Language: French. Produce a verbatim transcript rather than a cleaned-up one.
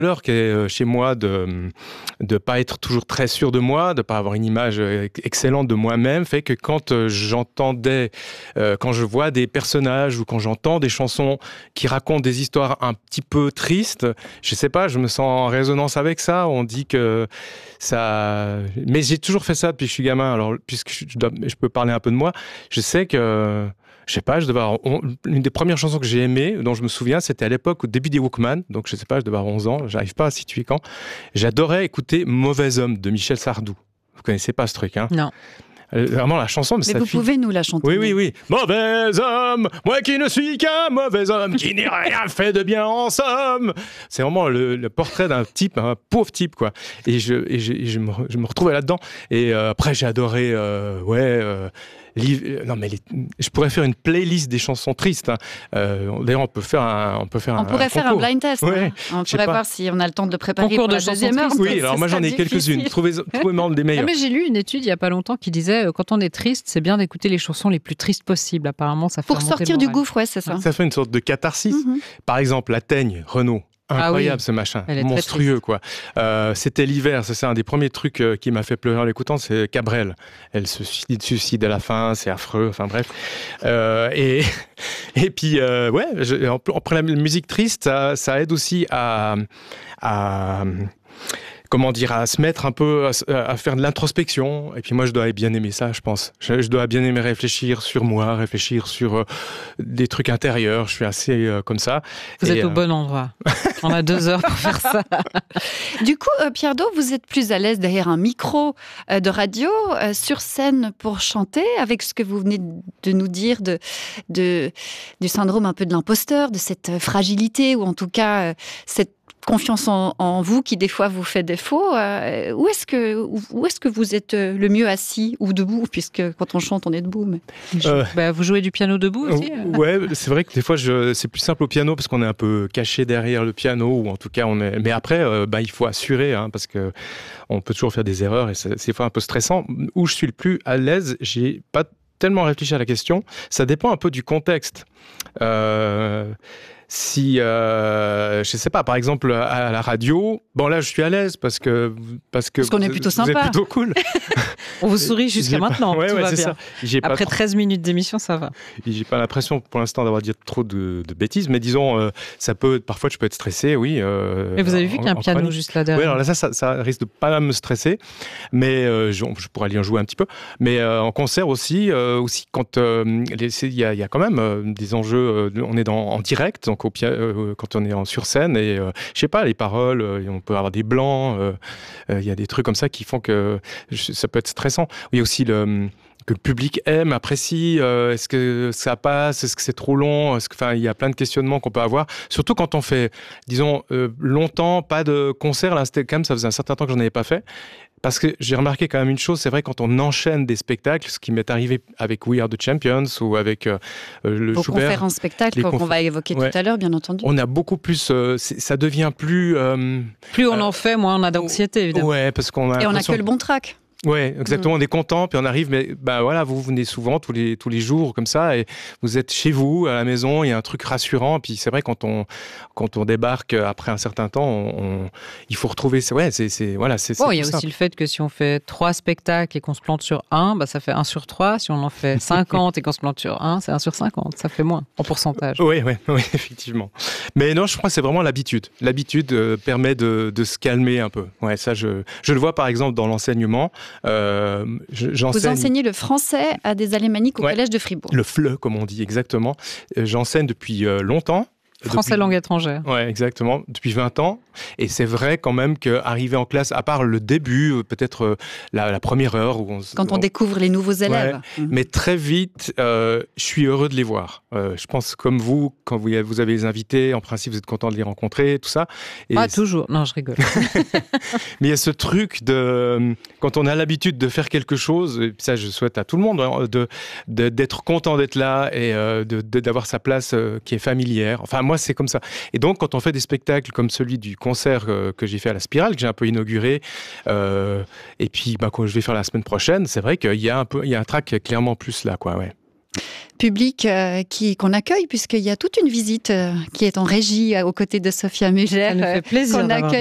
valeur qui est chez moi de de pas être toujours très sûr de moi, de pas avoir une image excellente de moi-même, fait que quand euh, j'entendais, euh, quand je vois des personnages ou quand j'entends des chansons qui racontent des histoires un petit peu tristes, je sais pas, je me sens en résonance avec ça. On dit que ça, mais j'ai toujours fait ça depuis que je suis gamin. Alors puisque je, dois... je peux parler un peu de moi, je sais que je sais pas, je devais avoir... Une des premières chansons que j'ai aimées, dont je me souviens, c'était à l'époque, au début des Walkman. Donc, je sais pas, je devais avoir onze ans. J'arrive pas à situer quand. J'adorais écouter Mauvais homme de Michel Sardou. Vous connaissez pas ce truc, hein? Non. Euh, vraiment, la chanson... Mais, mais ça vous fit... pouvez nous la chanter. Oui, oui, oui. Mauvais homme, moi qui ne suis qu'un mauvais homme, qui n'ai rien fait de bien en somme. C'est vraiment le, le portrait d'un type, un pauvre type, quoi. Et je, et je, et je, me, je me retrouvais là-dedans. Et euh, après, j'ai adoré... Euh, ouais... Euh, Non mais les... je pourrais faire une playlist des chansons tristes. Hein. Euh, d'ailleurs, on peut faire un, on peut faire on un, pourrait un faire un blind test. Ouais, hein. On pourrait pas. voir si on a le temps de le préparer Concours pour de la deuxième heure. tristes. Oui, alors moi j'en ai quelques-unes. Trouvez, trouvez-moi des meilleurs. Ah, mais j'ai lu une étude il y a pas longtemps qui disait euh, quand on est triste, c'est bien d'écouter les chansons les plus tristes possibles. Apparemment, ça fait pour remonter sortir le du moral. gouffre, ouais, c'est ça. Ça fait une sorte de catharsis. Mm-hmm. Par exemple, La Teigne, Renaud. Incroyable, ah oui. Ce machin, monstrueux quoi. Euh, c'était l'hiver, ça c'est un des premiers trucs euh, qui m'a fait pleurer en l'écoutant, c'est Cabrel. Elle se suicide à la fin, c'est affreux, enfin bref. Euh, et et puis euh, ouais, je, après la musique triste, ça, ça aide aussi à, à comment dire, à se mettre un peu, à, à faire de l'introspection. Et puis moi, je dois bien aimer ça, je pense. Je, je dois bien aimer réfléchir sur moi, réfléchir sur euh, des trucs intérieurs. Je suis assez euh, comme ça. Vous et, êtes au euh... bon endroit. On a deux heures pour faire ça. Du coup, euh, Pierre Do, vous êtes plus à l'aise derrière un micro euh, de radio, euh, sur scène pour chanter, avec ce que vous venez de nous dire de, de, du syndrome un peu de l'imposteur, de cette fragilité, ou en tout cas, euh, cette confiance en, en vous qui des fois vous fait défaut. Euh, où est-ce que où est-ce que vous êtes le mieux assis ou debout, puisque quand on chante on est debout. Mais... Euh, bah, vous jouez du piano debout aussi. Euh, ouais, c'est vrai que des fois je, c'est plus simple au piano parce qu'on est un peu caché derrière le piano, ou en tout cas on est. Mais après, euh, bah, il faut assurer hein, parce que on peut toujours faire des erreurs et c'est, c'est des fois un peu stressant. Où je suis le plus à l'aise, j'ai pas tellement réfléchi à la question. Ça dépend un peu du contexte. Euh, Si, euh, je sais pas, par exemple, à la radio, bon là, je suis à l'aise parce que parce que parce qu'on vous, est plutôt vous sympa, êtes plutôt cool. On vous sourit jusqu'à j'ai maintenant. Pas... Ouais, tout ouais, va c'est bien. ça. J'ai Après pas treize minutes d'émission, ça va. J'ai pas l'impression pour l'instant d'avoir dit trop de, de bêtises, mais disons, euh, ça peut parfois je peux être stressé, oui. Euh, mais vous avez vu qu'il y a un piano chronique. juste là derrière. Oui, alors là ça, ça, ça risque de pas me stresser, mais euh, je, je pourrais aller en jouer un petit peu. Mais euh, en concert aussi, euh, aussi quand il euh, y, a, y a quand même euh, des enjeux. Euh, on est dans, en direct, donc au pia- euh, quand on est en sur scène et euh, je sais pas les paroles, euh, on peut avoir des blancs. Il euh, euh, y a des trucs comme ça qui font que je, ça peut être stressant. Il y a aussi le que le public aime, apprécie, euh, est-ce que ça passe, est-ce que c'est trop long, est-ce que, enfin, il y a plein de questionnements qu'on peut avoir, surtout quand on fait, disons, euh, longtemps, pas de concert, là, c'était quand même, ça faisait un certain temps que j'en avais pas fait, parce que j'ai remarqué quand même une chose, c'est vrai, quand on enchaîne des spectacles, ce qui m'est arrivé avec We Are the Champions ou avec euh, le Vos Schubert. conférences spectacles qu'on conf... va évoquer ouais. tout à l'heure, bien entendu. On a beaucoup plus, euh, ça devient plus... Euh, plus on euh, en fait, moins on a d'anxiété, évidemment. Ouais, parce qu'on a Et on n'a que le bon track. Ouais, exactement. Mmh. On est content, puis on arrive, mais bah voilà, vous venez souvent tous les tous les jours comme ça, et vous êtes chez vous à la maison. Il y a un truc rassurant. Puis c'est vrai quand on quand on débarque après un certain temps, on, on il faut retrouver. Ouais, c'est c'est voilà, c'est. Bon, c'est il y a aussi simple. le fait que si on fait trois spectacles et qu'on se plante sur un, bah ça fait un sur trois. Si on en fait cinquante et qu'on se plante sur un, c'est un sur cinquante. Ça fait moins en pourcentage. Oui, oui, oui, effectivement. Mais non, je crois que c'est vraiment l'habitude. L'habitude euh, permet de de se calmer un peu. Ouais, ça je je le vois par exemple dans l'enseignement. Euh, Vous enseignez le français à des alémaniques au ouais, collège de Fribourg. Le F L E, comme on dit exactement. J'enseigne depuis euh, longtemps. Français depuis... langue étrangère. Ouais, exactement. Depuis vingt ans. Et c'est vrai quand même qu'arriver en classe, à part le début, peut-être la, la première heure où on... Quand on, on... découvre les nouveaux élèves. Ouais, mmh. Mais très vite, euh, je suis heureux de les voir. Euh, je pense comme vous, quand vous, vous avez les invités, en principe, vous êtes content de les rencontrer, tout ça. Et Pas toujours. Non, je rigole. Mais il y a ce truc de... Quand on a l'habitude de faire quelque chose, et ça, je souhaite à tout le monde, de, de, d'être content d'être là et euh, de, de, d'avoir sa place euh, qui est familière. Enfin, moi, c'est comme ça. Et donc, quand on fait des spectacles comme celui du concert euh, que j'ai fait à la Spirale, que j'ai un peu inauguré, euh, et puis bah, quand je vais faire la semaine prochaine, c'est vrai qu'il y a un peu, il y a un track clairement plus là, quoi, ouais. public euh, qui, qu'on accueille, puisqu'il y a toute une visite euh, qui est en régie euh, aux côtés de Sophia Muller. Ça nous fait plaisir qu'on d'avoir accueille